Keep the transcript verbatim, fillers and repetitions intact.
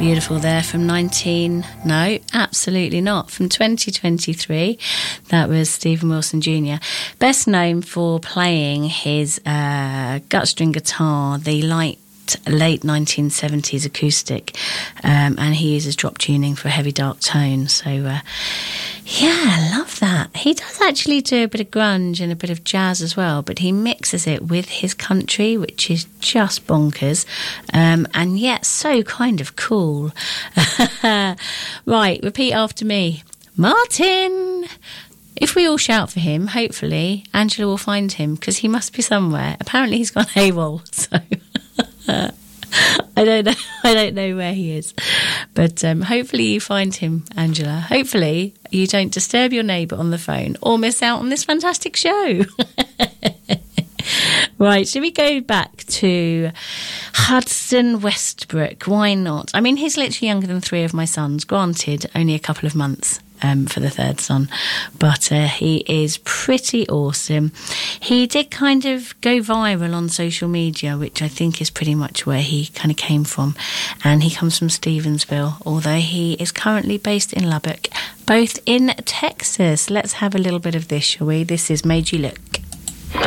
Beautiful there from nineteen... No, absolutely not. From twenty twenty-three, that was Steven Wilson Junior Best known for playing his uh, gut string guitar, the light late nineteen seventies acoustic, um, and he uses drop tuning for heavy dark tones. So uh, yeah, I love that. He does actually do a bit of grunge and a bit of jazz as well, but he mixes it with his country, which is just bonkers, um, and yet so kind of cool. Right, repeat after me. Martin! If we all shout for him, hopefully Angela will find him, because he must be somewhere. Apparently he's gone AWOL, so I don't know. I don't know where he is, but um, hopefully you find him, Angela. Hopefully you don't disturb your neighbour on the phone or miss out on this fantastic show. Right, shall we go back to Hudson Westbrook? Why not? I mean, he's literally younger than three of my sons. Granted, only a couple of months. Um, for the third son, but uh, he is pretty awesome. He did kind of go viral on social media, which I think is pretty much where he kind of came from, and he comes from Stevensville, although he is currently based in Lubbock, both in Texas. Let's have a little bit of this, shall we? This is Made You Look.